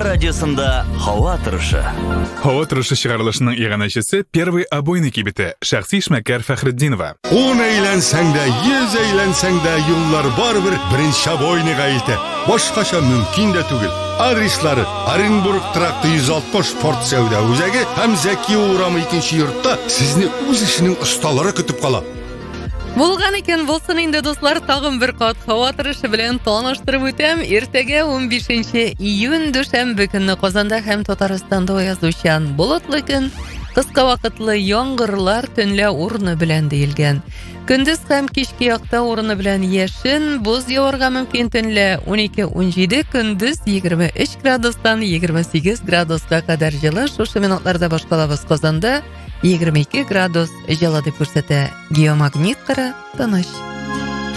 Хабар радиосында һава торышы. Һава торышы чыгарылышының иганәчесе первый обойный кибете Шәхси Ишмәкәр Фәхретдинова. 10 әйләнсәң дә, 100 әйләнсәң дә юллар барыбер беренче обойныйга илтә. Башкача мөмкин дә түгел. Адреслары: Оренбург тракты 160 Порт Сәүдә үзәге һәм Зәки урамы 2нче йортта сезне үз эшенең осталары көтеп кала. Булган икән, булсын инде дуслар, тагын бер кат һава торышы белән таныштырып үтәм. Иртәгә 15 июнь дүшәмбе көнне Казанда һәм Татарстанда аязучан болытлы көн, кыска вакытлы яңгырлар төнлә урыны белән диелгән. Көндез һәм кичке якта урыны белән яшен, буз яварга мөмкин төнлә 12-17, көндез 23 градустан 28 градуска кадәр җылы. Шушы минутларда башкалабыз Казанда 22 градус җылы дип күрсәтә. Геомагнит кыры тыныч.